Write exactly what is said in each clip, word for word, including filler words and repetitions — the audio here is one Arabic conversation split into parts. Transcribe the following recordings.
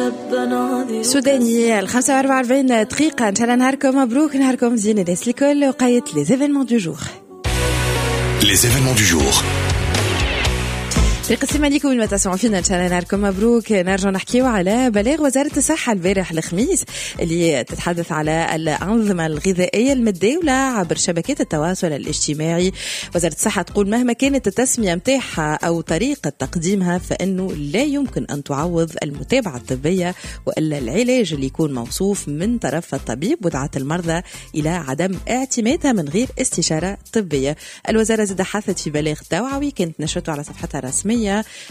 سوداني الخمسة وأربعة وأربعين دقيقة. إن شاء الله نهاركم مبروك، نهاركم زين الناس الكل. وقاية لي زيفينمون دو جور. Les événements du jour. في قسم عليكم ما تسمعوا فينا إن شاء الله نهاركم مبروك. نرجع نحكيو على بلاغ وزارة الصحة البارح الخميس اللي تتحدث على الأنظمة الغذائية المتداولة عبر شبكات التواصل الاجتماعي. وزارة الصحة تقول مهما كانت التسمية متاعها أو طريقة تقديمها فإنه لا يمكن أن تعوض المتابعة الطبية وإلا العلاج اللي يكون موصوف من طرف الطبيب، ودعت المرضى إلى عدم اعتمادها من غير استشارة طبية. الوزارة زاد حثت في بلاغ توعوي كانت نشرته على صفحتها الرسمية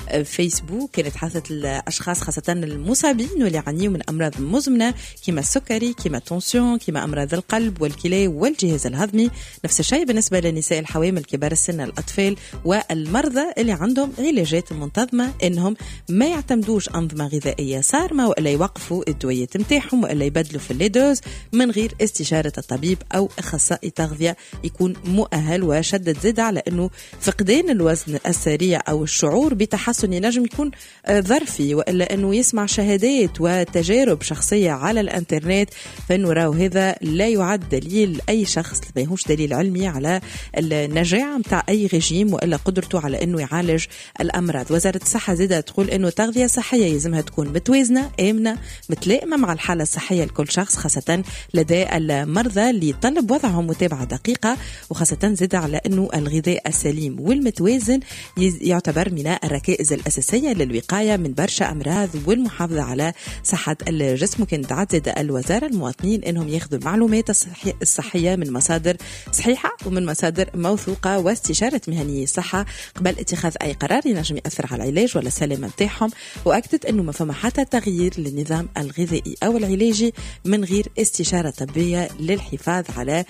فيسبوك، كانت حثت الأشخاص خاصة المصابين واللي يعانيوا من أمراض مزمنة كما السكري كما التونسيون كما أمراض القلب والكلى والجهاز الهضمي. نفس الشيء بالنسبة للنساء الحوامل كبار السن الأطفال والمرضى اللي عندهم علاجات منتظمة إنهم ما يعتمدوش أنظمة غذائية صارمة وإلا يوقفوا الدويات متاعهم وإلا يبدلوا في الليدوز من غير استشارة الطبيب أو أخصائي تغذية يكون مؤهل. وشدد زاد على أنه فقدان الوزن السريع أو الشعور بتحسن ينجم يكون ظرفي وإلا أنه يسمع شهادات وتجارب شخصية على الانترنت، فإنه راو هذا لا يعد دليل أي شخص، ما يهوش دليل علمي على النجاعة متاع أي رجيم وإلا قدرته على أنه يعالج الأمراض. وزارة الصحة زادة تقول أنه تغذية صحية يلزمها تكون متوازنة آمنة متلائمة مع الحالة الصحية لكل شخص، خاصة لدى المرضى اللي يطلب وضعهم متابعة دقيقة، وخاصة زادة على أنه الغذاء السليم والمتوازن يعتبر من الركائز الأساسية للوقاية من برشا أمراض والمحافظة على صحة الجسم. وكانت تعدد الوزارة المواطنين أنهم يأخذوا المعلومات الصحية من مصادر صحيحة ومن مصادر موثوقة واستشارة مهنيي الصحة قبل اتخاذ أي قرار ينجم يأثر على العلاج ولا السلامة متاعهم. وأكدت أنه ما فما حتى تغيير للنظام الغذائي أو العلاجي من غير استشارة طبية للحفاظ على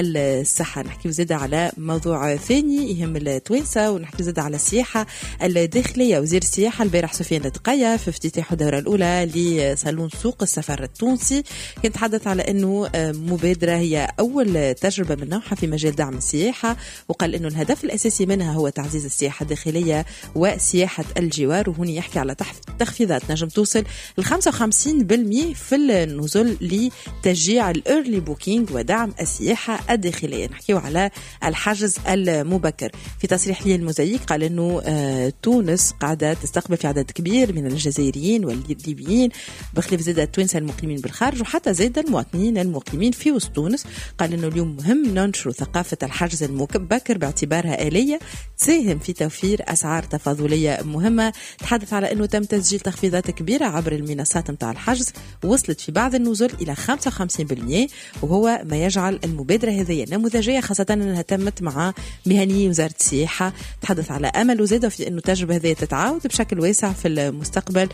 الصحة. نحكي زيادة على موضوع ثاني يهم التوانسة، ونحكي زيادة على السياحة الداخلية. وزير السياحة البارح سفيان التقية في افتتاح الدورة الأولى لصالون سوق السفر التونسي كان تحدث على أنه مبادرة هي أول تجربة من نوعها في مجال دعم السياحة، وقال أنه الهدف الأساسي منها هو تعزيز السياحة الداخلية وسياحة الجوار. وهنا يحكي على تخفيضات نجم توصل ل خمسة وخمسين بالمئة في النزول لتشجيع الأيرلي بوكينج ودعم السياحة الداخلية. نحكيه على الحجز المبكر. في تصريح لي المزيك قال أنه تونس قاعدة تستقبل في عدد كبير من الجزائريين والليبيين بخلاف زاد التوانسة المقيمين بالخارج وحتى زاد المواطنين المقيمين في وسط تونس. قال إنه اليوم مهم ننشر ثقافة الحجز المبكر باعتبارها آلية تساهم في توفير أسعار تفاضلية مهمة. تحدث على أنه تم تسجيل تخفيضات كبيرة عبر المنصات متاع الحجز وصلت في بعض النزل إلى خمسة وخمسين بالمئة، وهو ما يجعل المبادرة هذه نموذجية خاصة أنها تمت مع مهنيي وزارة السياحة. تحدث على أمل وزاد في أنه التجربة هذه تتعاود بشكل واسع في المستقبل،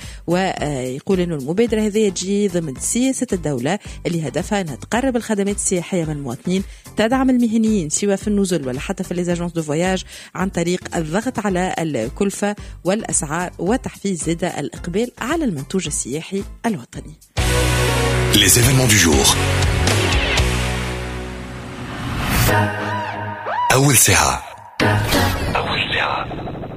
ويقول أنه المبادرة هذه تجي ضمن سياسة الدولة اللي هدفها أنها تقرب الخدمات السياحية من المواطنين، تدعم المهنيين سواء في النزل ولا حتى في ليزاجونس دو فواياج عن طريق الضغط على الكلفة والأسعار وتحفيز زاد الإقبال على المنتوج السياحي الوطني. Les événements du jour. أول ساعة. أول ساعة.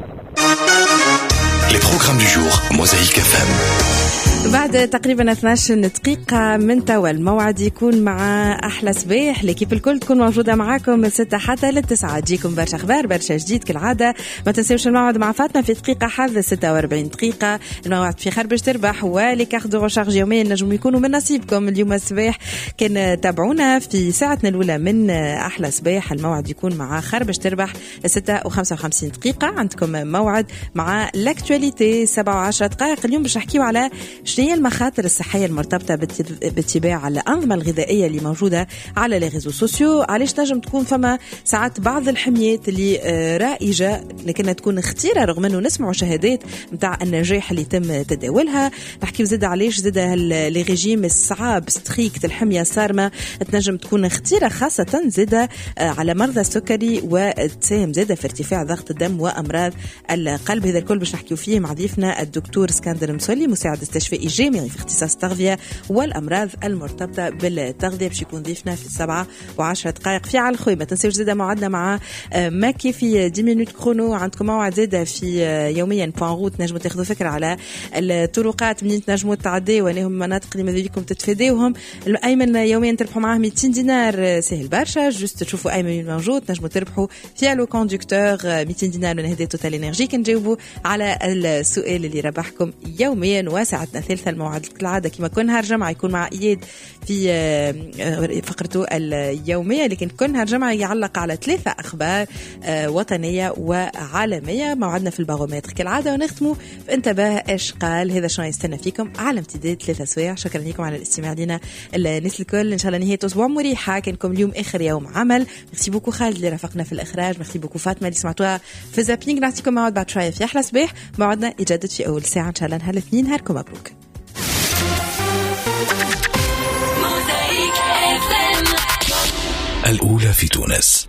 Les programmes du jour, Mosaïque إف إم. بعد تقريبا اثنتي عشرة دقيقة من توا الموعد يكون مع أحلى صباح. ليكيب الكل تكون موجودة معاكم من ستة حتى للتسعة. تجيكم برشا أخبار برشا جديد كالعادة. ما تنسيوش الموعد مع فاطمة في دقيقة حظ ستة وأربعين دقيقة. الموعد في خربش تربح ولكارت دو رشارج يوميا نجم يكونوا من نصيبكم اليوم الصباح. كان تابعونا في ساعتنا الأولى من أحلى صباح. الموعد يكون مع خربش تربح ستة وخمسة وخمسين دقيقة. عندكم موعد مع لاكتواليتي سبعة وعشرة دقائق. اليوم باش نحكيو على شنو هي المخاطر الصحية المرتبطة باتباع الأنظمة الغذائية اللي موجودة على لي ريزو سوسيو. علاش تنجم تكون فما ساعات بعض الحميات اللي رائجة لكنها تكون خطيرة رغم أنه نسمعوا شهادات متاع النجاح اللي تم تداولها. نحكي زيادة علاش زيادة لي ريجيم الصعاب ستريكت الحمية الصارمة تنجم تكون خطيرة خاصة زيادة على مرضى السكري وتساهم زيادة في ارتفاع ضغط الدم وأمراض القلب. هذا الكل باش نحكيو فيه مع ضيفنا الدكتور اسكندر مسولي مساعد استشفائي استشاري جامعي في اختصاص التغذية والأمراض المرتبطة بالتغذية باش يكون ضيفنا في السبعة وعشرة دقائق في على الخوي. ما تنسيوش زاده موعدنا مع ماكي في عشر مينوت كرونو. عندكم موعد زاده في يوميا بوان روت تنجموا تاخذوا فكرة على الطرقات منين تنجموا تعدي وانهم مناطق اللي ماذا بيكم تتفاداوهم. ايمن يوميا تربحوا معاه مئتين دينار سهل برشا. جست تشوفوا ايمن موجود تنجموا تربحوا في لو كوندكتور مئتين دينار من هدايا توتال انرجي. كنجاوبوا على السؤال اللي ربحكم يوميا. وساعتنا الثالثه الموعد كالعاده كما كل نهار جمعه يكون مع اياد في فقرته اليوميه، لكن كل نهار جمعه يعلق على ثلاثه اخبار وطنيه وعالميه. موعدنا في البارومتر كالعاده ونختموا في انتباه ايش قال. هذا شنو يستنى فيكم على امتداد ثلاثة سوايع. شكرا لكم على الاستماع لنا الناس الكل. ان شاء الله نهايه اسبوع مريحه. كانكم اليوم اخر يوم عمل. ميرسي بوكو خالد اللي رافقنا في الاخراج. ميرسي بوكو فاطمه اللي سمعتوها في زابينغ. نعطيكم موعد بعد شويه في احلى صباح. موعدنا يجدد في اول ساعه ان شاء الله نهار الاثنين. نهاركم مبروك. الأولى في تونس.